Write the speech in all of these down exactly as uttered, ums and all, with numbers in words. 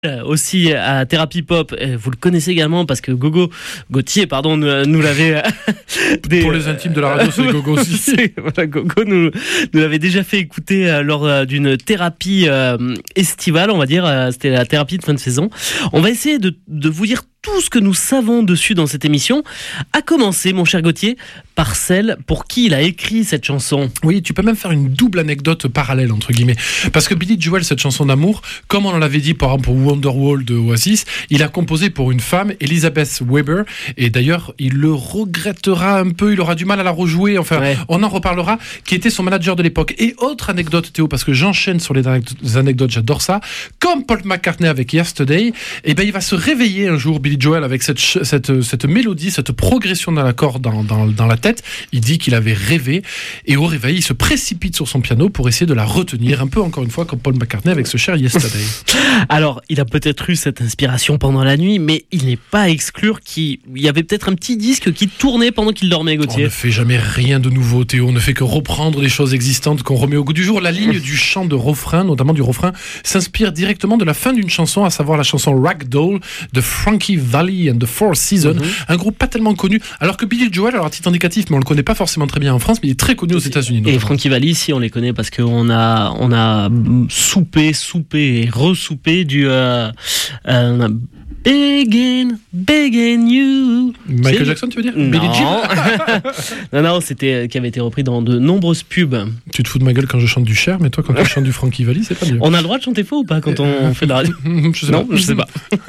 Aussi à Thérapie Pop, vous le connaissez également parce que Gogo Gauthier pardon nous, nous l'avait des, pour les intimes de la radio c'est Gogo aussi c'est, voilà, Gogo nous, nous l'avait déjà fait écouter lors d'une thérapie euh, estivale, on va dire, c'était la thérapie de fin de saison. On va essayer de, de vous dire tout ce que nous savons dessus dans cette émission, à commencer, mon cher Gauthier, par celle pour qui il a écrit cette chanson. Oui, tu peux même faire une double anecdote parallèle, entre guillemets. Parce que Billy Joel, cette chanson d'amour, comme on l'avait dit par exemple pour Wonderwall de Oasis, il a composé pour une femme, Elizabeth Weber, et d'ailleurs, il le regrettera un peu, il aura du mal à la rejouer, enfin, ouais. On en reparlera, qui était son manager de l'époque. Et autre anecdote, Théo, parce que j'enchaîne sur les anecdotes, j'adore ça, comme Paul McCartney avec Yesterday, eh ben, il va se réveiller un jour, Billy Joel, avec cette, cette, cette mélodie, cette progression d'un accord dans, dans, dans la tête. Il dit qu'il avait rêvé, et au réveil, il se précipite sur son piano pour essayer de la retenir, un peu encore une fois comme Paul McCartney avec ce cher Yesterday. Alors, il a peut-être eu cette inspiration pendant la nuit, mais il n'est pas à exclure qu'il y avait peut-être un petit disque qui tournait pendant qu'il dormait, Gauthier. On ne fait jamais rien de nouveau, Théo. On ne fait que reprendre des choses existantes qu'on remet au goût du jour. La ligne du chant de refrain, notamment du refrain, s'inspire directement de la fin d'une chanson, à savoir la chanson Ragdoll de Frankie Valli and the Four Seasons, mm-hmm. un groupe pas tellement connu. Alors que Billy Joel, alors à titre indicatif, mais on le connaît pas forcément très bien en France, mais il est très connu aux États-Unis. Et Frankie Valli, si on les connaît parce qu'on a on a soupé, soupé et resoupé du euh, euh, Begin, Begin You. Michael c'est... Jackson, tu veux dire? Non. Billie Jean. non, non, c'était qui avait été repris dans de nombreuses pubs. Tu te fous de ma gueule quand je chante du Cher, mais toi, quand tu chantes du Frankie Valli, c'est pas mieux. On a le droit de chanter faux ou pas quand on fait de la radio? Je sais non, pas. je sais pas.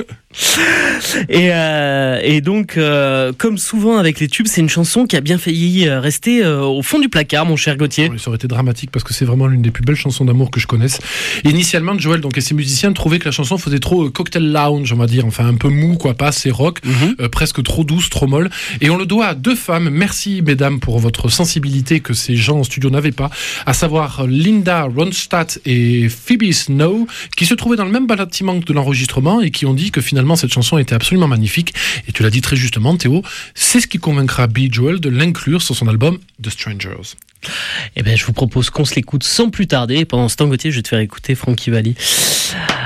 et, euh, et donc, euh, comme souvent avec les tubes, c'est une chanson qui a bien failli rester euh, au fond du placard, mon cher Gauthier. Oui, ça aurait été dramatique parce que c'est vraiment l'une des plus belles chansons d'amour que je connaisse. Initialement, Joel donc, et ses musiciens trouvaient que la chanson faisait trop euh, cocktail lounge, on va dire, enfin un peu mou, quoi, pas assez rock, mm-hmm. euh, presque trop douce, trop molle. Et on le doit à deux femmes. Merci, mesdames, pour votre sensibilité que ces gens en studio n'avaient pas, à savoir Linda Ronstadt et Phoebe Snow, qui se trouvaient dans le même bâtiment de l'enregistrement et qui ont dit que finalement cette chanson était absolument magnifique. Et tu l'as dit très justement, Théo, c'est ce qui convaincra Billy Joel de l'inclure sur son album The Strangers. Eh bien, je vous propose qu'on se l'écoute sans plus tarder. Pendant ce temps, Gauthier, je vais te faire écouter Frankie Valli.